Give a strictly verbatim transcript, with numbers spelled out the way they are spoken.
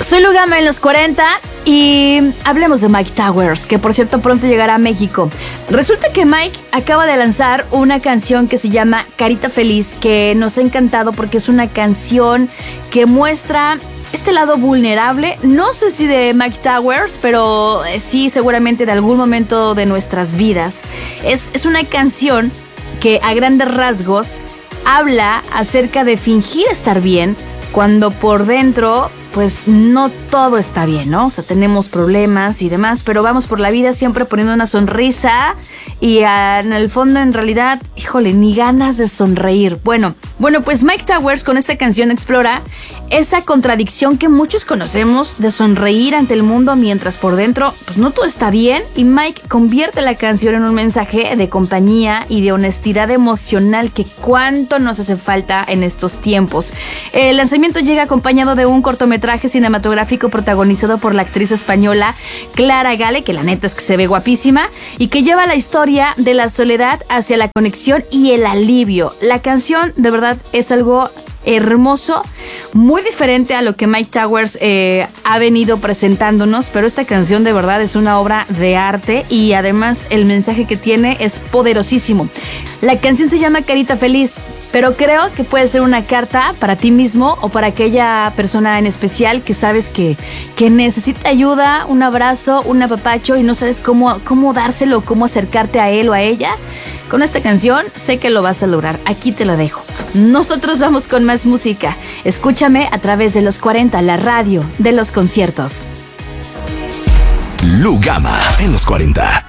Soy Lugama en los cuarenta y hablemos de Myke Towers, que por cierto pronto llegará a México. Resulta que Myke acaba de lanzar una canción que se llama Carita Feliz, que nos ha encantado porque es una canción que muestra este lado vulnerable, no sé si de Myke Towers, pero sí seguramente de algún momento de nuestras vidas. Es, es una canción que a grandes rasgos habla acerca de fingir estar bien cuando por dentro pues no todo está bien, ¿no? O sea, tenemos problemas y demás, pero vamos por la vida siempre poniendo una sonrisa y a, en el fondo en realidad, híjole, ni ganas de sonreír. Bueno, bueno, pues Myke Towers con esta canción explora esa contradicción que muchos conocemos de sonreír ante el mundo mientras por dentro pues no todo está bien, y Myke convierte la canción en un mensaje de compañía y de honestidad emocional que cuánto nos hace falta en estos tiempos. El lanzamiento llega acompañado de un cortometraje cinematográfico protagonizado por la actriz española Clara Gale, que la neta es que se ve guapísima, y que lleva la historia de la soledad hacia la conexión y el alivio. La canción de verdad es algo hermoso, muy diferente a lo que Myke Towers eh, ha venido presentándonos, pero esta canción de verdad es una obra de arte y además el mensaje que tiene es poderosísimo. La canción se llama Carita Feliz, pero creo que puede ser una carta para ti mismo o para aquella persona en especial que sabes que, que necesita ayuda, un abrazo, un apapacho y no sabes cómo, cómo dárselo, cómo acercarte a él o a ella. Con esta canción sé que lo vas a lograr. Aquí te lo dejo. Nosotros vamos con más música. Escúchame a través de los cuarenta, la radio de los conciertos. Lugama en los cuarenta.